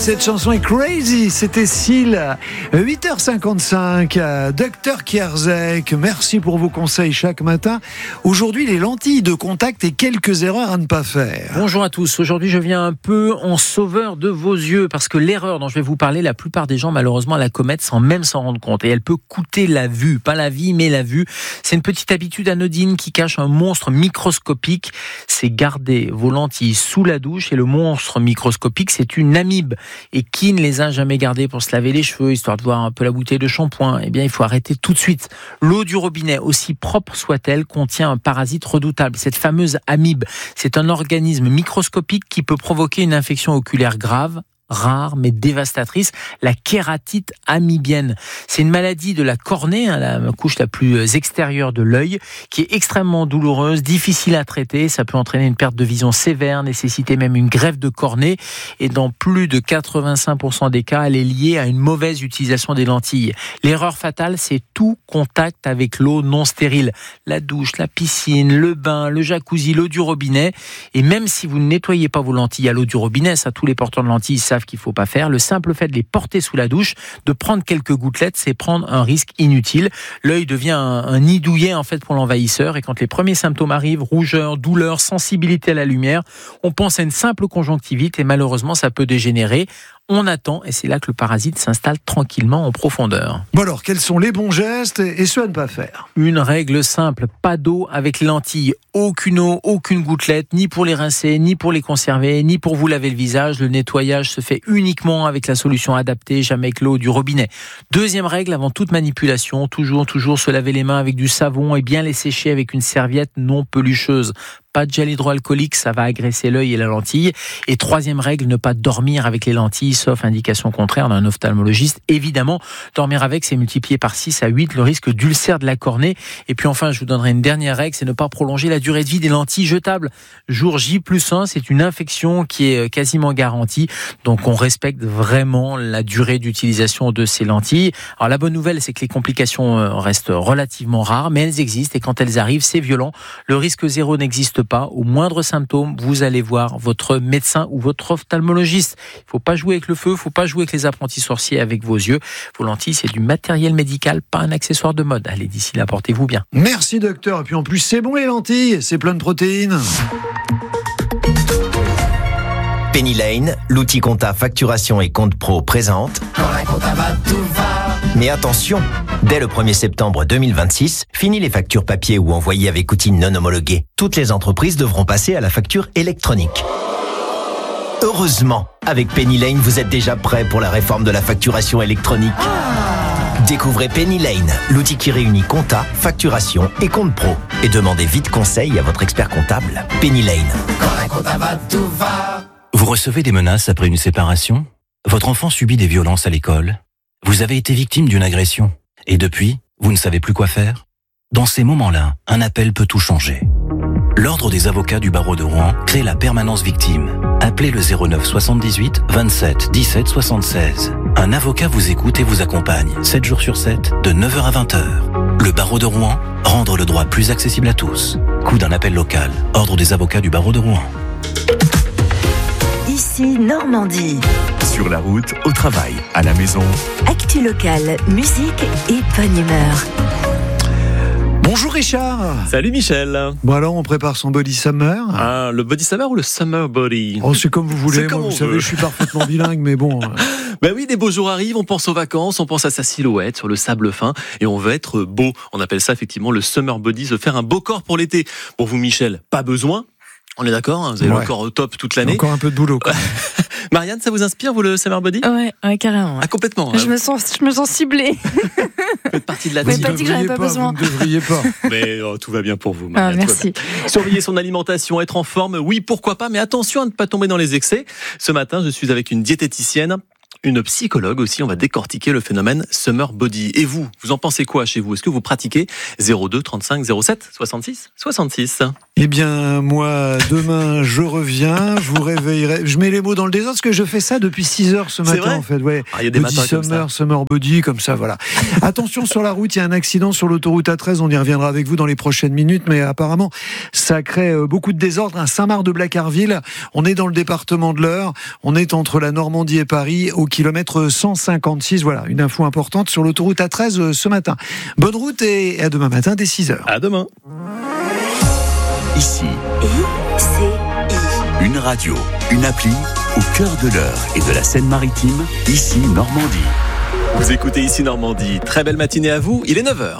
cette chanson est crazy, c'était Seal. 8h55, Dr Kierzek, merci pour vos conseils chaque matin. Aujourd'hui, les lentilles de contact et quelques erreurs à ne pas faire. Bonjour à tous, aujourd'hui je viens un peu en sauveur de vos yeux, parce que l'erreur dont je vais vous parler, la plupart des gens malheureusement la commettent sans même s'en rendre compte, et elle peut coûter la vue, pas la vie mais la vue. C'est une petite habitude anodine qui cache un monstre microscopique, c'est garder vos lentilles sous la douche, et le monstre microscopique c'est une amibe. Et qui ne les a jamais gardés pour se laver les cheveux, histoire de voir un peu la bouteille de shampoing? Eh bien, il faut arrêter tout de suite. L'eau du robinet, aussi propre soit-elle, contient un parasite redoutable, cette fameuse amibe. C'est un organisme microscopique qui peut provoquer une infection oculaire grave, rare mais dévastatrice, la kératite amibienne. C'est une maladie de la cornée, la couche la plus extérieure de l'œil, qui est extrêmement douloureuse, difficile à traiter. Ça peut entraîner une perte de vision sévère, nécessiter même une greffe de cornée. Et dans plus de 85% des cas, elle est liée à une mauvaise utilisation des lentilles. L'erreur fatale, c'est tout contact avec l'eau non stérile. La douche, la piscine, le bain, le jacuzzi, l'eau du robinet. Et même si vous ne nettoyez pas vos lentilles à l'eau du robinet, ça tous les porteurs de lentilles savent qu'il ne faut pas faire. Le simple fait de les porter sous la douche, de prendre quelques gouttelettes, c'est prendre un risque inutile. L'œil devient un nid douillet en fait pour l'envahisseur, et quand les premiers symptômes arrivent, rougeur, douleur, sensibilité à la lumière, on pense à une simple conjonctivite et malheureusement ça peut dégénérer. On attend et c'est là que le parasite s'installe tranquillement en profondeur. Bon alors, quels sont les bons gestes et ceux à ne pas faire? Une règle simple, pas d'eau avec les lentilles. Aucune eau, aucune gouttelette, ni pour les rincer, ni pour les conserver, ni pour vous laver le visage. Le nettoyage se fait uniquement avec la solution adaptée, jamais avec l'eau du robinet. Deuxième règle, avant toute manipulation, toujours se laver les mains avec du savon et bien les sécher avec une serviette non pelucheuse. Pas de gel hydroalcoolique, ça va agresser l'œil et la lentille. Et troisième règle, ne pas dormir avec les lentilles, sauf indication contraire d'un ophtalmologiste. Évidemment, dormir avec, c'est multiplier par 6 à 8 le risque d'ulcère de la cornée. Et puis enfin, je vous donnerai une dernière règle, c'est ne pas prolonger la durée de vie des lentilles jetables. Jour J+1, c'est une infection qui est quasiment garantie. Donc on respecte vraiment la durée d'utilisation de ces lentilles. Alors la bonne nouvelle, c'est que les complications restent relativement rares, mais elles existent et quand elles arrivent, c'est violent. Le risque zéro n'existe pas. Au moindre symptôme, vous allez voir votre médecin ou votre ophtalmologiste. Il ne faut pas jouer avec le feu, il ne faut pas jouer avec les apprentis sorciers avec vos yeux. Vos lentilles, c'est du matériel médical, pas un accessoire de mode. Allez, d'ici là, portez-vous bien. Merci docteur. Et puis en plus, c'est bon les lentilles, c'est plein de protéines. Penny Lane, l'outil compta facturation et compte pro présente. Quand la compta va, tout va. Mais attention, dès le 1er septembre 2026, fini les factures papier ou envoyées avec outils non homologués. Toutes les entreprises devront passer à la facture électronique. Heureusement, avec Penny Lane, vous êtes déjà prêt pour la réforme de la facturation électronique. Découvrez Penny Lane, l'outil qui réunit compta, facturation et compte pro. Et demandez vite conseil à votre expert comptable. Penny Lane. Quand la compta va, tout va. Vous recevez des menaces après une séparation? Votre enfant subit des violences à l'école? Vous avez été victime d'une agression? Et depuis, vous ne savez plus quoi faire? Dans ces moments-là, un appel peut tout changer. L'Ordre des avocats du barreau de Rouen crée la permanence victime. Appelez le 09 78 27 17 76. Un avocat vous écoute et vous accompagne 7 jours sur 7, de 9h à 20h. Le barreau de Rouen, rendre le droit plus accessible à tous. Coût d'un appel local. Ordre des avocats du barreau de Rouen. Ici Normandie. Sur la route, au travail, à la maison. Actu locale, musique et bonne humeur. Bonjour Richard. Salut Michel. Bon alors, on prépare son body summer. Ah, le body summer ou le summer body? Oh, c'est comme vous voulez. Moi, vous savez, je suis parfaitement bilingue, mais bon. Ben oui, des beaux jours arrivent, on pense aux vacances, on pense à sa silhouette sur le sable fin et on veut être beau. On appelle ça effectivement le summer body, se faire un beau corps pour l'été. Pour vous Michel, pas besoin. On est d'accord, hein, vous avez le corps au top toute l'année. Encore un peu de boulot. Marianne, ça vous inspire, vous, le summer body? Ouais, carrément. Ouais. Ah, complètement. Je me sens ciblée. Vous faites partie de la team. team. Vous n'avez pas dit que j'avais pas besoin. Vous ne devriez pas. Mais tout va bien pour vous, Marianne. Merci. Surveiller son alimentation, être en forme, oui, pourquoi pas, mais attention à ne pas tomber dans les excès. Ce matin, je suis avec une diététicienne, une psychologue aussi. On va décortiquer le phénomène summer body. Et vous en pensez quoi chez vous? Est-ce que vous pratiquez? 02 35 07 66 66. Eh bien, moi, demain, je reviens, je vous réveillerai. Je mets les mots dans le désordre parce que je fais ça depuis 6h ce C'est matin, vrai en fait. Ouais. Il y a des matins comme ça. Summer body, comme ça, voilà. Attention sur la route, il y a un accident sur l'autoroute A13. On y reviendra avec vous dans les prochaines minutes, mais apparemment, ça crée beaucoup de désordre. À Saint-Marc-de-Blacarville, on est dans le département de l'Eure. On est entre la Normandie et Paris, au kilomètre 156. Voilà, une info importante sur l'autoroute A13 ce matin. Bonne route et à demain matin dès 6h. À demain. Ici, ICI. une radio, une appli au cœur de l'Eure et de la Seine-Maritime, ici Normandie. Vous écoutez Ici Normandie. Très belle matinée à vous. Il est 9h.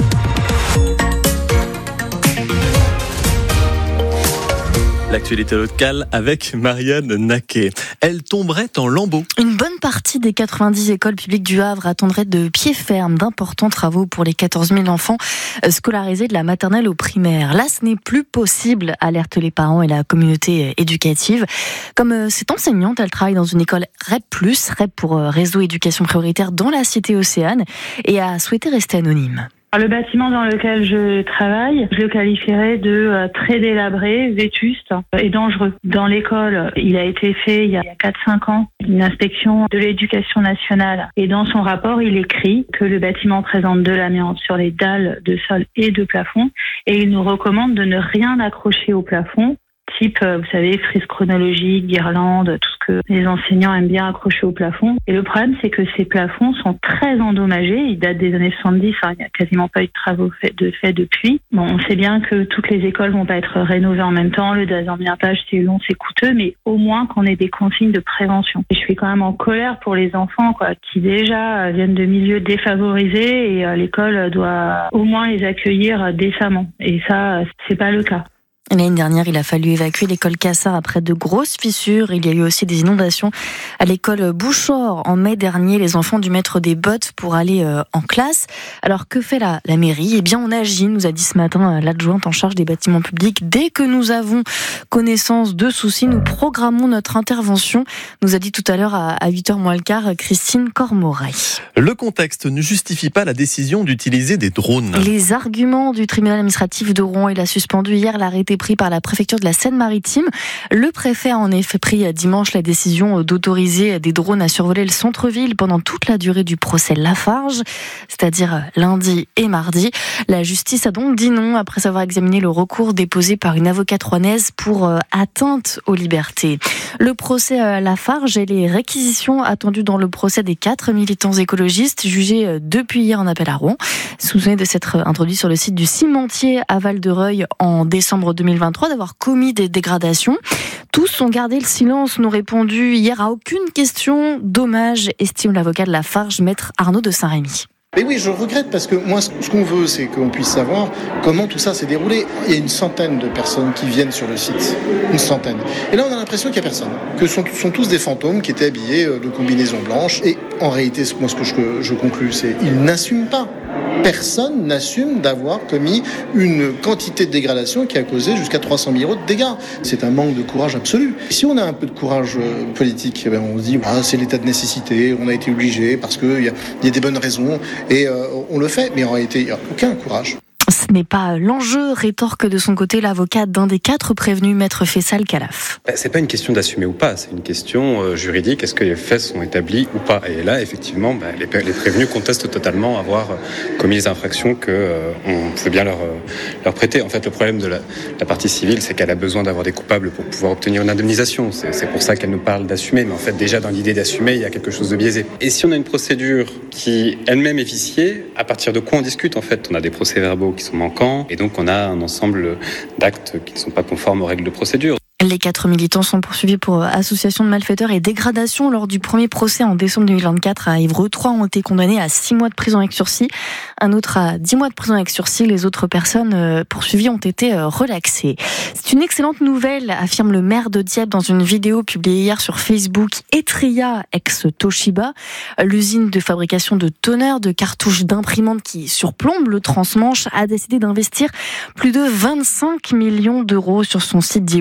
L'actualité locale avec Marianne Naquet. Elle tomberait en lambeaux. Une bonne partie des 90 écoles publiques du Havre attendraient de pied ferme d'importants travaux pour les 14 000 enfants scolarisés de la maternelle au primaire. Là, ce n'est plus possible, alertent les parents et la communauté éducative. Comme cette enseignante, elle travaille dans une école REP+, REP pour Réseau Éducation Prioritaire dans la cité Océane, et a souhaité rester anonyme. Le bâtiment dans lequel je travaille, je le qualifierais de très délabré, vétuste et dangereux. Dans l'école, il a été fait il y a 4-5 ans une inspection de l'éducation nationale. Et dans son rapport, il écrit que le bâtiment présente de l'amiante sur les dalles de sol et de plafond. Et il nous recommande de ne rien accrocher au plafond. Type, vous savez, frise chronologique, guirlande, tout ce que les enseignants aiment bien accrocher au plafond. Et le problème, c'est que ces plafonds sont très endommagés. Ils datent des années 70, il n'y a quasiment pas eu de travaux faits depuis. Bon, on sait bien que toutes les écoles vont pas être rénovées en même temps. Le désamiantage, c'est long, c'est coûteux, mais au moins qu'on ait des consignes de prévention. Et je suis quand même en colère pour les enfants, qui déjà viennent de milieux défavorisés, et l'école doit au moins les accueillir décemment. Et ça, c'est pas le cas. L'année dernière, il a fallu évacuer l'école Cassard après de grosses fissures. Il y a eu aussi des inondations à l'école Bouchard. En mai dernier, les enfants ont dû mettre des bottes pour aller en classe. Alors, que fait la mairie ? Eh bien, on agit, nous a dit ce matin l'adjointe en charge des bâtiments publics. Dès que nous avons connaissance de soucis, nous programmons notre intervention, nous a dit tout à l'heure à 8h moins le quart Christine Cormoray. Le contexte ne justifie pas la décision d'utiliser des drones. Les arguments du tribunal administratif de Rouen, il a suspendu hier l'arrêté pris par la préfecture de la Seine-Maritime. Le préfet a en effet pris dimanche la décision d'autoriser des drones à survoler le centre-ville pendant toute la durée du procès Lafarge, c'est-à-dire lundi et mardi. La justice a donc dit non après avoir examiné le recours déposé par une avocate rouennaise pour atteinte aux libertés. Le procès Lafarge et les réquisitions attendues dans le procès des 4 militants écologistes jugés depuis hier en appel à Rouen. Souvenez de s'être introduit sur le site du cimentier à Val-de-Reuil en décembre 2023, d'avoir commis des dégradations. Tous ont gardé le silence, nous répondu hier à aucune question. Dommage, estime l'avocat de Lafarge, maître Arnaud de Saint-Rémy. Mais oui, je regrette parce que moi, ce qu'on veut, c'est qu'on puisse savoir comment tout ça s'est déroulé. Il y a une centaine de personnes qui viennent sur le site. Une centaine. Et là, on a l'impression qu'il n'y a personne. Que ce sont tous des fantômes qui étaient habillés de combinaisons blanches. Et en réalité, moi, ce que je conclus, c'est qu'ils n'assument pas. Personne n'assume d'avoir commis une quantité de dégradation qui a causé jusqu'à 300 000 € de dégâts. C'est un manque de courage absolu. Si on a un peu de courage politique, on se dit c'est l'état de nécessité, on a été obligé parce qu'il y a des bonnes raisons et on le fait. Mais en réalité, il n'y a aucun courage. Ce n'est pas l'enjeu, rétorque de son côté l'avocat d'un des 4 prévenus, maître Faisal Khalaf. C'est pas une question d'assumer ou pas, c'est une question juridique. Est-ce que les faits sont établis ou pas ? Et là, effectivement, les prévenus contestent totalement avoir commis les infractions qu'on pouvait bien leur prêter. En fait, le problème de la partie civile, c'est qu'elle a besoin d'avoir des coupables pour pouvoir obtenir une indemnisation. C'est pour ça qu'elle nous parle d'assumer. Mais en fait, déjà, dans l'idée d'assumer, il y a quelque chose de biaisé. Et si on a une procédure qui elle-même est viciée, à partir de quoi on discute en fait ? On a des procès-verbaux qui sont manquants et donc on a un ensemble d'actes qui ne sont pas conformes aux règles de procédure. Les 4 militants sont poursuivis pour association de malfaiteurs et dégradation lors du premier procès en décembre 2024 à Évreux. 3 ont été condamnés à 6 mois de prison avec sursis, un autre à 10 mois de prison avec sursis. Les autres personnes poursuivies ont été relaxées. C'est une excellente nouvelle, affirme le maire de Dieppe dans une vidéo publiée hier sur Facebook. Etria, ex-Toshiba, l'usine de fabrication de toneurs, de cartouches d'imprimantes qui surplombe le transmanche, a décidé d'investir plus de 25 millions d'euros sur son site diepois pour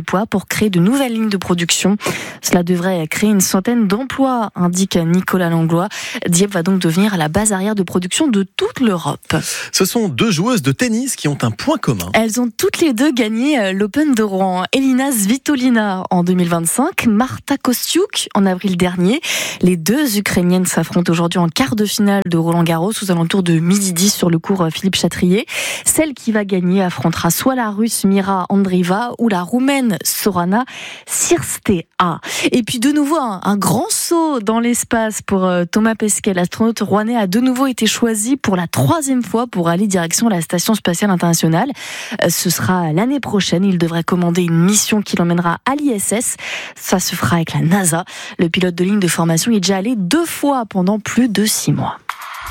pour créer de nouvelles lignes de production. Cela devrait créer une centaine d'emplois, indique Nicolas Langlois. Dieppe va donc devenir la base arrière de production de toute l'Europe. Ce sont deux joueuses de tennis qui ont un point commun. Elles ont toutes les deux gagné l'Open de Rouen. Elina Svitolina en 2025, Marta Kostyuk en avril dernier. Les deux Ukrainiennes s'affrontent aujourd'hui en quart de finale de Roland-Garros aux alentours de 12h10 sur le cours Philippe Chatrier. Celle qui va gagner affrontera soit la Russe Mira Andreeva ou la Roumaine Sorana Cirstea. Et puis de nouveau un grand saut dans l'espace pour Thomas Pesquet. L'astronaute rouennais a de nouveau été choisi pour la 3e fois pour aller direction la Station Spatiale Internationale. Ce sera l'année prochaine. Il devrait commander une mission qui l'emmènera à l'ISS. Ça se fera avec la NASA. Le pilote de ligne de formation est déjà allé 2 fois pendant plus de 6 mois.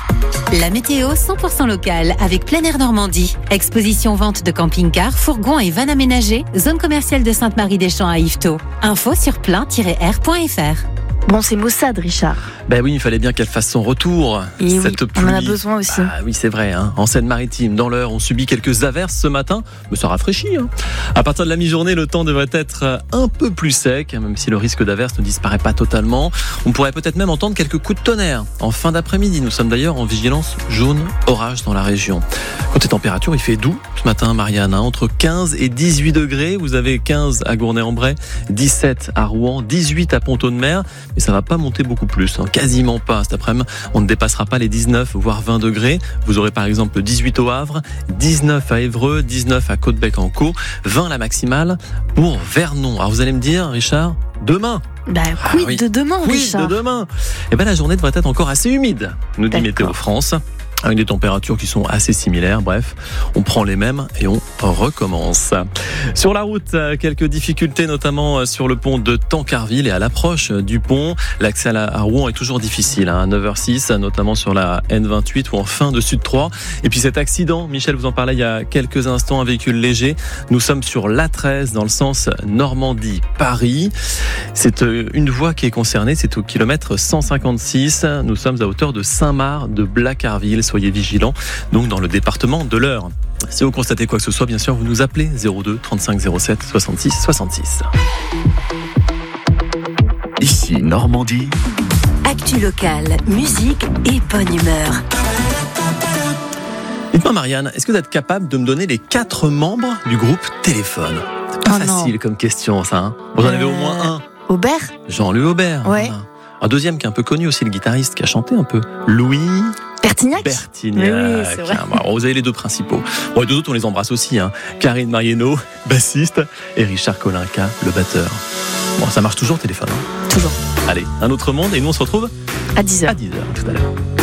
La météo 100% locale avec Plein Air Normandie. Exposition vente de camping-cars, fourgons et vannes aménagées. Zone commerciale de Sainte-Marie-des-Champs à Yvetot. Info sur plein-air.fr. Bon, c'est Mossad, Richard. Ben oui, il fallait bien qu'elle fasse son retour. Et cette oui, pluie. on en a besoin aussi. Ah oui, c'est vrai. En Seine-Maritime, dans l'Eure, on subit quelques averses ce matin, mais ça rafraîchit. À partir de la mi-journée, le temps devrait être un peu plus sec, même si le risque d'averse ne disparaît pas totalement. On pourrait peut-être même entendre quelques coups de tonnerre en fin d'après-midi. Nous sommes d'ailleurs en vigilance jaune orage dans la région. Côté température, il fait doux ce matin, Marianne, entre 15 et 18 degrés. Vous avez 15 à Gournay-en-Bray, 17 à Rouen, 18 à Pont-de-Mer. Mais ça va pas monter beaucoup plus, quasiment pas. Cet après-midi, on ne dépassera pas les 19 voire 20 degrés. Vous aurez par exemple 18 au Havre, 19 à Évreux, 19 à Côte-Bec-en-Caux, 20 la maximale pour Vernon. Alors vous allez me dire, Richard, demain. Quid de demain, Richard? Quid de demain? Eh ben la journée devrait être encore assez humide, nous dit Météo France. Avec des températures qui sont assez similaires. Bref, on prend les mêmes et on recommence. Sur la route, quelques difficultés, notamment sur le pont de Tancarville et à l'approche du pont. L'accès à Rouen est toujours difficile, à 9h06, notamment sur la N28 ou en fin de Sud 3. Et puis cet accident, Michel vous en parlait il y a quelques instants, un véhicule léger. Nous sommes sur l'A13 dans le sens Normandie-Paris. C'est une voie qui est concernée, c'est au kilomètre 156. Nous sommes à hauteur de Saint-Marc de Blacarville. Soyez vigilants, donc dans le département de l'Eure. Si vous constatez quoi que ce soit, bien sûr, vous nous appelez 02 35 07 66 66. Ici Normandie. Actu locale, musique et bonne humeur. Dites-moi Marianne, est-ce que vous êtes capable de me donner les 4 membres du groupe Téléphone? C'est pas facile comme question ça. Vous en avez au moins un. Aubert? Jean-Louis Aubert. Ouais. Un deuxième qui est un peu connu aussi, le guitariste qui a chanté un peu. Louis Bertignac. Oui, c'est vrai. Vous avez les 2 principaux. Bon, les 2 autres, on les embrasse aussi. Karine Marieno, bassiste, et Richard Kolinka, le batteur. Bon, ça marche toujours, Téléphone. Toujours. Allez, un autre monde, et nous on se retrouve à 10h. À 10h, tout à l'heure.